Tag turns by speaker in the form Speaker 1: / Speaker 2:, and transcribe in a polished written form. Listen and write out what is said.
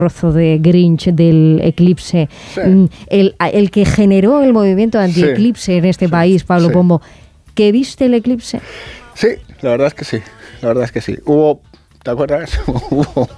Speaker 1: trozo de Grinch del eclipse, sí. el que generó el movimiento anti-eclipse en este país, Pablo Pombo, ¿que viste el eclipse?
Speaker 2: Sí, la verdad es que sí. ¿Te acuerdas? Hubo